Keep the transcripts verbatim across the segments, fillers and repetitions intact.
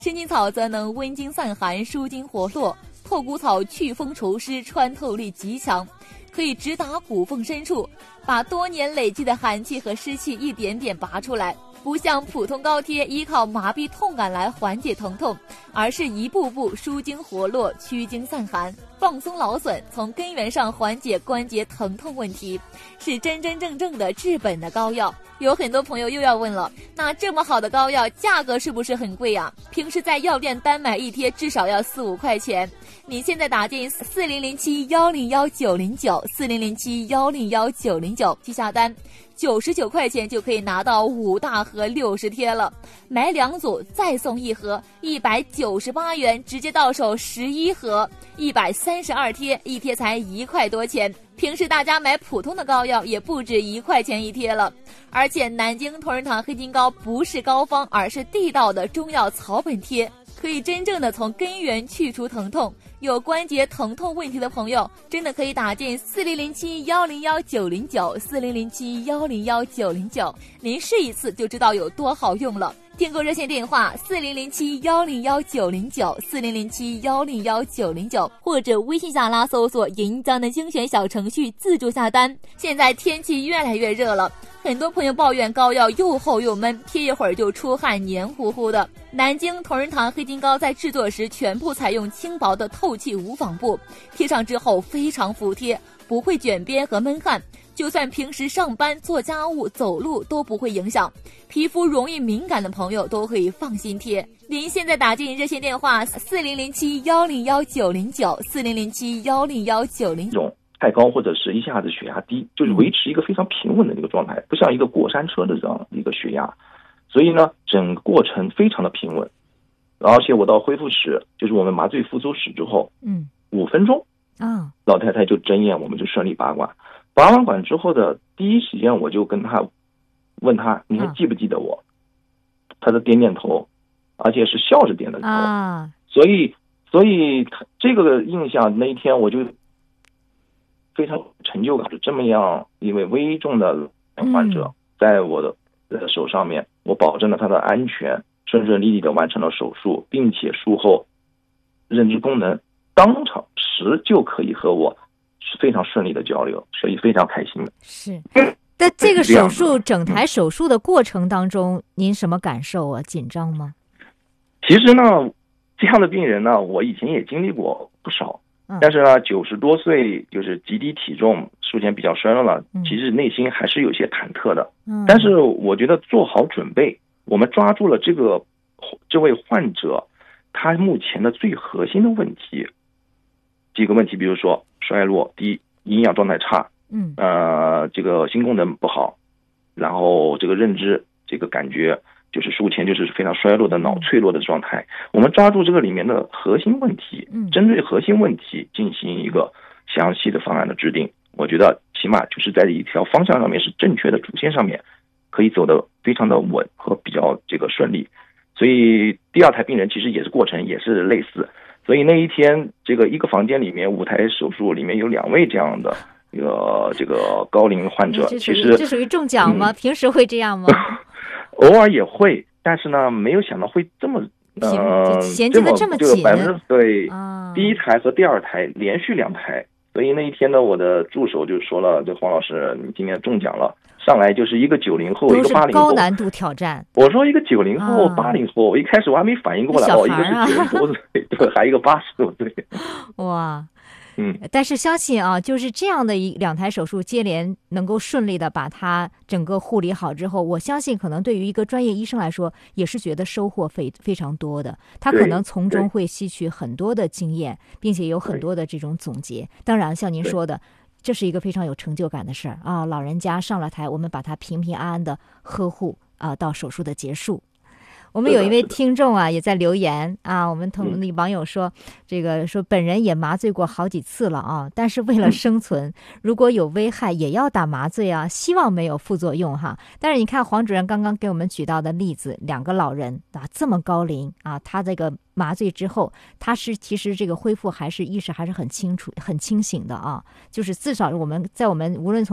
生筋草则能温经散寒、舒筋活络，透骨草祛风除湿，穿透力极强，可以直达骨缝深处，把多年累积的寒气和湿气一点点拔出来。不像普通膏贴依靠麻痹痛感来缓解疼痛，而是一步步舒筋活络、驱经散寒、放松劳损，从根源上缓解关节疼痛问题，是真真正正的治本的膏药。有很多朋友又要问了，那这么好的膏药价格是不是很贵啊？平时在药店单买一贴至少要四五块钱，你现在打进四零零七幺零幺九零九四零零七幺零幺九零九去下单，九十九块钱就可以拿到五大盒六十贴了，买两组再送一盒，一百九十八元直接到手十一盒，一百三十二贴，一贴才一块多钱。平时大家买普通的膏药也不止一块钱一贴了，而且南京同仁堂黑金膏不是膏方，而是地道的中药草本贴，可以真正的从根源去除疼痛。有关节疼痛问题的朋友，真的可以打进四零零七幺零幺九零九四零零七幺零幺九零九，您试一次就知道有多好用了。订购热线电话四零零七幺零幺九零九四零零七幺零幺九零九，或者微信下拉搜索银江的精选小程序自助下单。现在天气越来越热了，很多朋友抱怨膏药又厚又闷，贴一会儿就出汗黏糊糊的。南京同仁堂黑金膏在制作时全部采用轻薄的透气无纺布，贴上之后非常服帖，不会卷边和闷汗，就算平时上班做家务走路都不会影响，皮肤容易敏感的朋友都可以放心贴。您现在打进热线电话四零零七幺零幺九零九四零零七幺零幺九零九， 太高或者是一下子血压低，就是维持一个非常平稳的一个状态，不像一个过山车的这样一个血压，所以呢整个过程非常的平稳。而且我到恢复室，就是我们麻醉复苏室之后，嗯，五分钟啊，老太太就睁眼，我们就顺利拔管。拔完管之后的第一时间，我就跟她问她，你还记不记得我？她的点点头，而且是笑着点的头啊。所以，所以这个印象那一天我就非常有成就感，就这么样一位危重的患者在我的手上面，我保证了他的安全，顺顺利利的完成了手术，并且术后认知功能当场时就可以和我非常顺利的交流，所以非常开心的。 是，在这个手术整台手术的过程当中，嗯、您什么感受啊？紧张吗？ 其实呢，这样的病人呢，我以前也经历过不少。但是呢，九十多岁就是极低体重，术前比较衰弱了，其实内心还是有些忐忑的。嗯，但是我觉得做好准备，我们抓住了这个这位患者他目前的最核心的问题，几个问题，比如说衰弱、低营养状态差，嗯，呃，这个心功能不好，然后这个认知这个感觉。就是术前就是非常衰弱的脑脆弱的状态，我们抓住这个里面的核心问题，针对核心问题进行一个详细的方案的制定，我觉得起码就是在一条方向上面是正确的主线上面可以走得非常的稳和比较这个顺利。所以第二台病人其实也是过程也是类似，所以那一天这个一个房间里面五台手术里面有两位这样的一个这个高龄患者，其实这属于中奖吗？嗯、平时会这样吗？ 偶尔也会，但是呢，没有想到会这么呃衔接的这么紧。 百分之对、啊，第一台和第二台连续两台，所以那一天呢，我的助手就说了：“这黄老师，你今天中奖了，上来就是一个九零后，一个八零后， 高难度挑战。” 我说一个九零后、八零后，我一开始我还没反应过来，哦，一个是九十多岁，对，还一个八十多岁。 哇。嗯，但是相信啊，就是这样的一两台手术接连能够顺利的把它整个护理好之后，我相信可能对于一个专业医生来说，也是觉得收获非非常多的。他可能从中会吸取很多的经验，并且有很多的这种总结。当然，像您说的，这是一个非常有成就感的事儿啊！老人家上了台，我们把他平平安安的呵护啊，到手术的结束。我们有一位听众啊，也在留言啊，我们同那网友说，这个说本人也麻醉过好几次了啊，但是为了生存，如果有危害也要打麻醉啊，希望没有副作用哈。但是你看黄主任刚刚给我们举到的例子，两个老人啊这么高龄啊，他这个麻醉之后，他是其实这个恢复还是意识还是很清楚、很清醒的啊，就是至少我们在我们无论从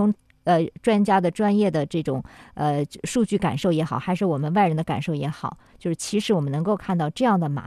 呃专家的专业的这种呃数据感受也好，还是我们外人的感受也好，就是其实我们能够看到这样的麻